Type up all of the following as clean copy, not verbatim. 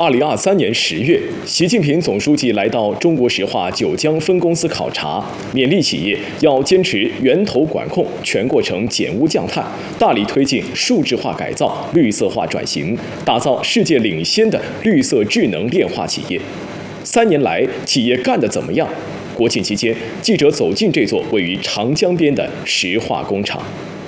2023年10月，习近平总书记来到中国石化九江分公司考察，勉励企业要坚持源头管控、全过程减污降碳，大力推进数字化改造、绿色化转型，打造世界领先的绿色智能炼化企业。3年来，企业干得怎么样？国庆期间，记者走进这座位于长江边的石化工厂。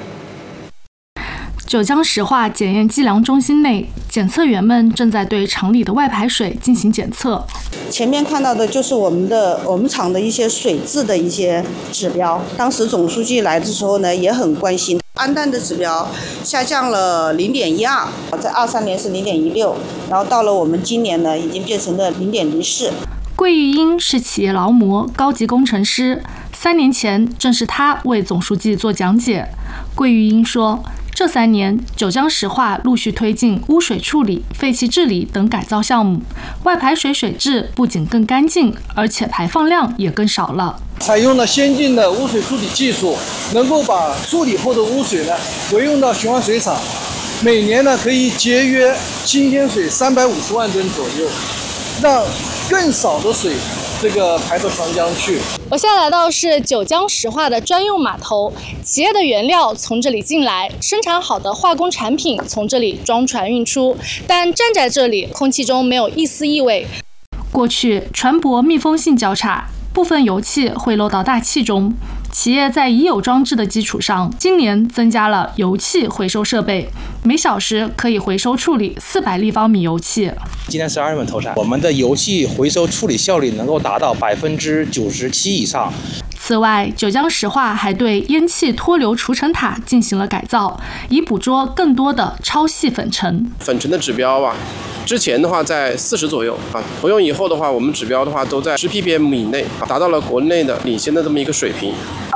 九江石化检验计量中心内，检测员们正在对厂里的外排水进行检测。 前面看到的就是我们厂的一些水质的一些指标。当时总书记来的时候呢，也很关心。氨氮的指标下降了0.12，在23年是0.16，然后到了我们今年呢，已经变成了0.04。 桂玉英是企业劳模、高级工程师。3年前，正是他为总书记做讲解。桂玉英说，这3年，九江石化陆续推进污水处理、废气治理等改造项目，外排水水质不仅更干净，而且排放量也更少了。 采用了先进的污水处理技术，能够把处理后的污水呢回用到循环水厂，每年呢可以节约新鲜水350万吨左右，让更少的水排到长江去。 我现在来到是九江石化的专用码头，企业的原料从这里进来，生产好的化工产品从这里装船运出，但站在这里，空气中没有一丝异味。过去，船舶密封性较差，部分油气会漏到大气中。企业在已有装置的基础上，今年增加了油气回收设备，每小时可以回收处理400立方米油气。 今年12月份投产，我们的油气回收处理效率能够达到97%以上。 此外，九江石化还对烟气脱硫除尘塔进行了改造，以捕捉更多的超细粉尘。 粉尘的指标之前的话在40左右投用以后的话，我们指标的话都在10 ppm 以内，达到了国内的领先的这么一个水平。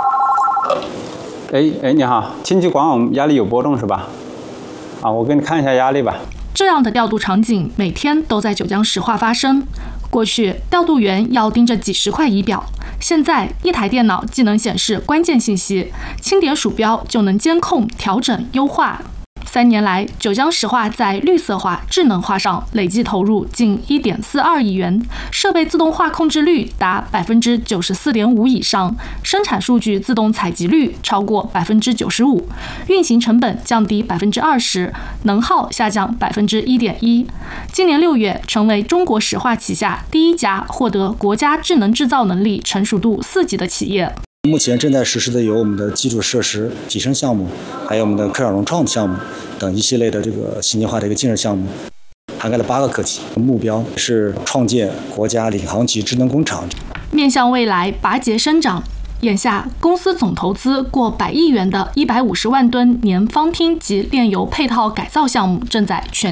你好，氢气管网压力有波动是吧？我给你看一下压力吧。 这样的调度场景每天都在九江石化发生。过去，调度员要盯着几十块仪表，现在一台电脑既能显示关键信息，轻点鼠标就能监控、调整、优化。3年来，九江石化在绿色化、智能化上累计投入近1.42亿元，设备自动化控制率达94.5%以上，生产数据自动采集率超过95%，运行成本降低20%，能耗下降1.1%。今年6月，成为中国石化旗下第1家获得国家智能制造能力成熟度4级的企业。 目前正在实施的有我们的基础设施提升项目，还有我们的科小融创项目等一系列的信息化的建设项目，涵盖了8个课题。目标是创建国家领航级智能工厂。 面向未来拔节生长，眼下公司总投资过100亿元的150万吨年方汀级炼油配套改造项目正在全